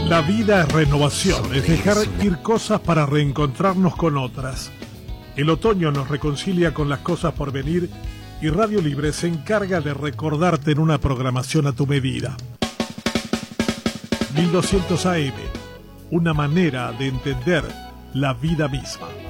La vida es renovación, es dejar ir cosas para reencontrarnos con otras. El otoño nos reconcilia con las cosas por venir y Radio Libre se encarga de recordarte en una programación a tu medida. 1200 AM, una manera de entender la vida misma.